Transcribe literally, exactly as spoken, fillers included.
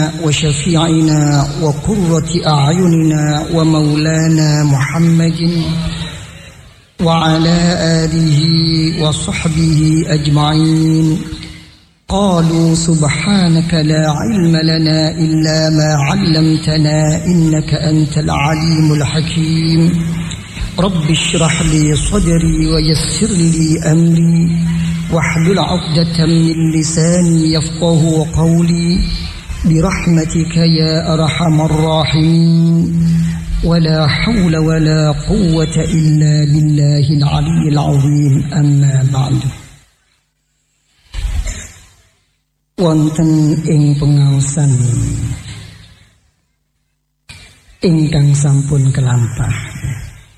وشفيعنا وقرة أعيننا ومولانا محمد وعلى آله وصحبه أجمعين. قالوا سبحانك لا علم لنا إلا ما علمتنا إنك أنت العليم الحكيم. رب اشرح لي صدري ويسر لي أمري واحلل عقدة من لساني يفقه قولي برحمتك يا أرحم الراحمين. ولا حول ولا قوة إلا بالله العلي العظيم. أما بعد. Wonten ing pengaosan ingkang sampun kelampah